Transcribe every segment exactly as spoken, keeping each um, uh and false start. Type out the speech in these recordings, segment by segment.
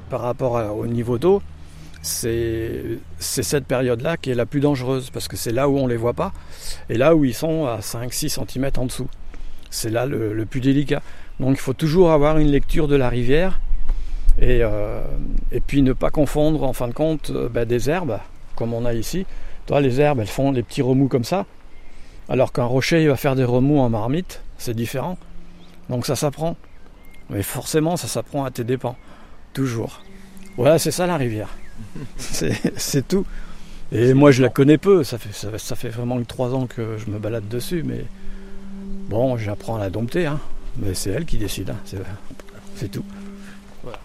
par rapport à, au niveau d'eau, c'est, c'est cette période-là qui est la plus dangereuse, parce que c'est là où on ne les voit pas, et là où ils sont à cinq six centimètres en dessous. C'est là le, le plus délicat. Donc il faut toujours avoir une lecture de la rivière, et, euh, et puis ne pas confondre, en fin de compte, euh, ben, des herbes, comme on a ici. Toi, les herbes, elles font les petits remous comme ça, alors qu'un rocher, il va faire des remous en marmite, c'est différent. Donc ça s'apprend. Mais forcément, ça s'apprend à tes dépens. Toujours. Voilà, c'est ça la rivière. C'est, c'est tout. Et moi, je la connais peu. Ça fait, ça, ça fait vraiment que trois ans que je me balade dessus. Mais bon, j'apprends à la dompter. Hein. Mais c'est elle qui décide. Hein. C'est, c'est tout. Voilà.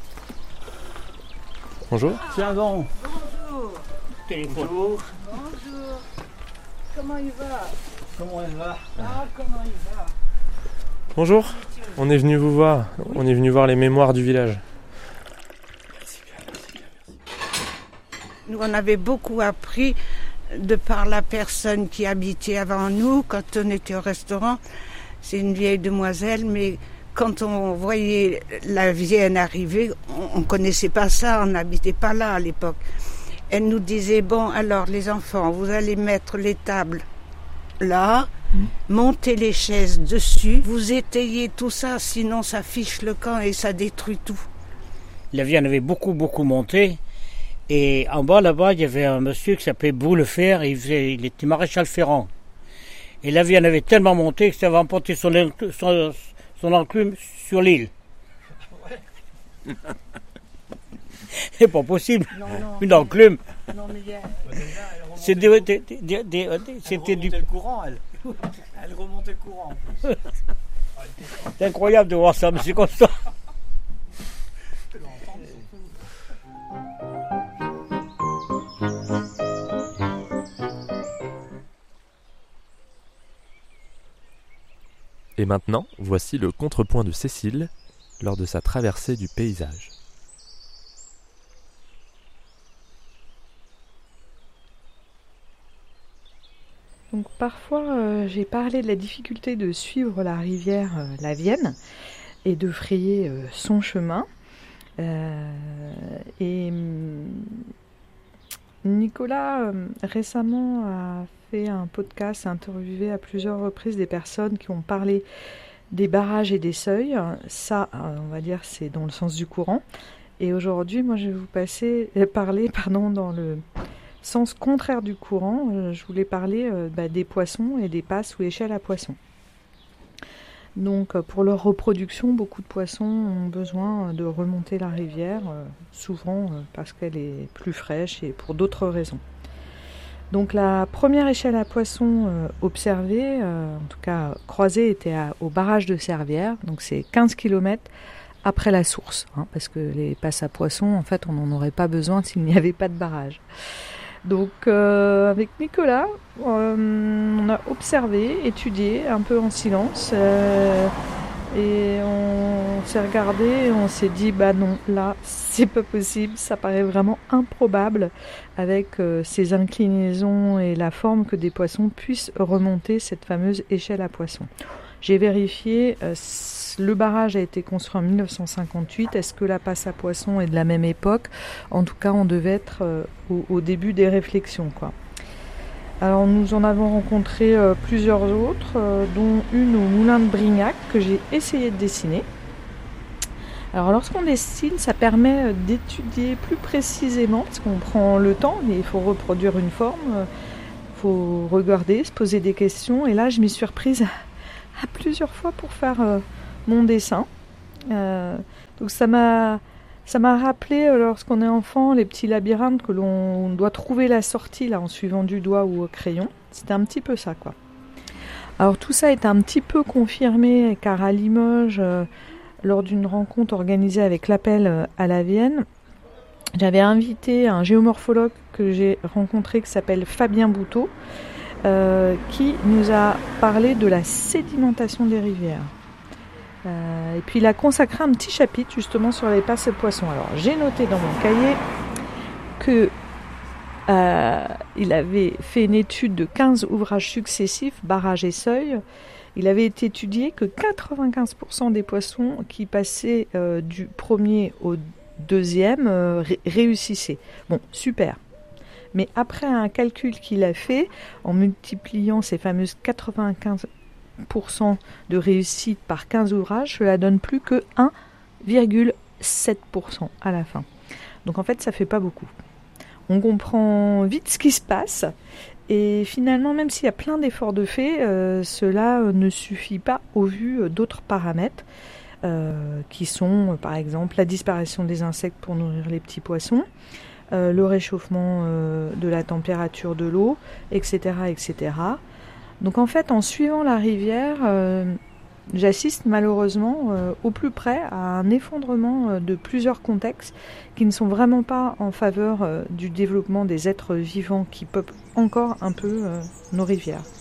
Bonjour. Tiens donc. Bonjour. Téléphone. Bonjour. Bonjour. Comment il va? Comment elle va? Ah, comment il va? Bonjour. On est venu vous voir. On est venu voir les mémoires du village. Merci bien, merci bien, merci. Nous, on avait beaucoup appris de par la personne qui habitait avant nous quand on était au restaurant. C'est une vieille demoiselle, mais quand on voyait la Vienne arriver, on ne connaissait pas ça, on n'habitait pas là à l'époque. Elle nous disait, bon, alors les enfants, vous allez mettre les tables là, mmh. montez les chaises dessus, vous étayez tout ça, sinon ça fiche le camp et ça détruit tout. La Vienne avait beaucoup, beaucoup monté. Et en bas, là-bas, il y avait un monsieur qui s'appelait Boulefer, il, faisait, il était maréchal ferrant. Et la Vienne avait tellement monté que ça avait emporté son, son, son enclume sur l'île. Ouais. C'est pas possible. Non, non, une enclume. Non, mais il y a... C'est des, des, des, des, des, c'était du... le courant, elle. Elle remontait le courant. En plus. C'est incroyable de voir ça, mais c'est comme ça. Et maintenant, voici le contrepoint de Cécile lors de sa traversée du paysage. Donc parfois euh, j'ai parlé de la difficulté de suivre la rivière euh, la Vienne et de frayer euh, son chemin. Euh, et Nicolas euh, récemment a fait un podcast, a interviewé à plusieurs reprises des personnes qui ont parlé des barrages et des seuils. Ça, on va dire, c'est dans le sens du courant. Et aujourd'hui, moi, je vais vous passer, euh, parler pardon, dans le sens contraire du courant. Euh, je voulais parler euh, bah, des poissons et des passes ou échelles à poissons. Donc, euh, pour leur reproduction, beaucoup de poissons ont besoin de remonter la rivière, euh, souvent euh, parce qu'elle est plus fraîche et pour d'autres raisons. Donc la première échelle à poissons euh, observée, euh, en tout cas croisée, était à, au barrage de Servières, donc c'est quinze kilomètres après la source, hein, parce que les passes à poissons, en fait, on n'en aurait pas besoin s'il n'y avait pas de barrage. Donc euh, avec Nicolas, euh, on a observé, étudié un peu en silence, euh, et on s'est regardé et on s'est dit bah non, là c'est pas possible, ça paraît vraiment improbable avec euh, ces inclinaisons et la forme que des poissons puissent remonter cette fameuse échelle à poissons. J'ai vérifié, euh, le barrage a été construit en dix-neuf cent cinquante-huit, est-ce que la passe à poissons est de la même époque? En tout cas on devait être euh, au, au début des réflexions, quoi. Alors nous en avons rencontré euh, plusieurs autres, euh, dont une au moulin de Brignac que j'ai essayé de dessiner. Alors lorsqu'on dessine, ça permet d'étudier plus précisément, parce qu'on prend le temps, mais il faut reproduire une forme, il euh, faut regarder, se poser des questions. Et là, je m'y suis reprise à, à plusieurs fois pour faire euh, mon dessin. Euh, donc ça m'a... Ça m'a rappelé, lorsqu'on est enfant, les petits labyrinthes que l'on doit trouver la sortie là, en suivant du doigt ou au crayon. C'était un petit peu ça, quoi. Alors tout ça est un petit peu confirmé, car à Limoges, euh, lors d'une rencontre organisée avec l'Appel à la Vienne, j'avais invité un géomorphologue que j'ai rencontré qui s'appelle Fabien Bouteau, euh, qui nous a parlé de la sédimentation des rivières. Euh, et puis il a consacré un petit chapitre justement sur les passes et poissons. Alors j'ai noté dans mon cahier que euh, il avait fait une étude de quinze ouvrages successifs, barrages et seuils. Il avait été étudié que quatre-vingt-quinze pour cent des poissons qui passaient euh, du premier au deuxième euh, ré- réussissait. Bon, super. Mais après un calcul qu'il a fait, en multipliant ces fameuses quatre-vingt-quinze pour cent de réussite par quinze ouvrages, cela donne plus que un virgule sept pour cent à la fin. Donc en fait, ça fait pas beaucoup. On comprend vite ce qui se passe. Et finalement, même s'il y a plein d'efforts de fait, euh, cela ne suffit pas au vu d'autres paramètres euh, qui sont, par exemple, la disparition des insectes pour nourrir les petits poissons, euh, le réchauffement euh, de la température de l'eau, et cetera, et cetera. Donc en fait, en suivant la rivière, euh, j'assiste malheureusement euh, au plus près à un effondrement euh, de plusieurs contextes qui ne sont vraiment pas en faveur euh, du développement des êtres vivants qui peuplent encore un peu euh, nos rivières.